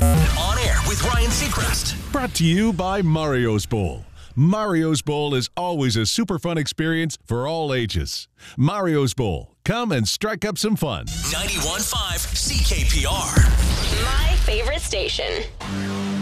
On air with Ryan Seacrest. Brought to you by Mario's Bowl. Mario's Bowl is always a super fun experience for all ages. Mario's Bowl. Come and strike up some fun. 91.5 CKPR. My favorite station.